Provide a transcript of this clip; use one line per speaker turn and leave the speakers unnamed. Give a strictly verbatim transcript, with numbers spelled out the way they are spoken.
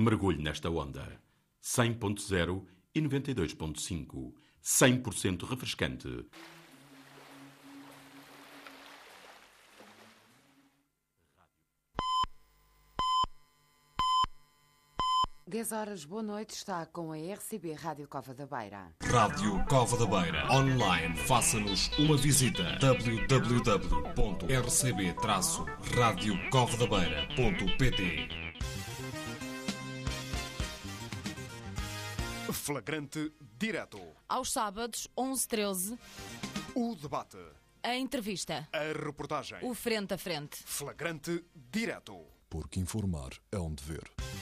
Mergulhe nesta onda. cem ponto zero e noventa e dois ponto cinco. cem por cento refrescante.
dez horas, boa noite, está com a R C B Rádio Cova da Beira.
Rádio Cova da Beira. Online, faça-nos uma visita. w w w ponto r c b traço rádio cova da beira ponto p t.
Flagrante direto.
Aos sábados, onze e treze.
O debate.
A entrevista.
A reportagem.
O frente a frente.
Flagrante direto.
Porque informar é um dever.